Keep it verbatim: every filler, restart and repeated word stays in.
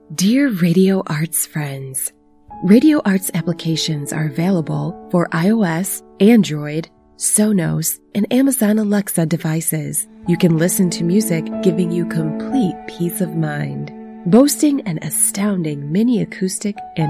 Dear Radio Arts friends, Radio Arts applications are available for iOS, Android, Sonos, and Amazon Alexa devices. You can listen to music giving you complete peace of mind. Boasting an astounding mini acoustic and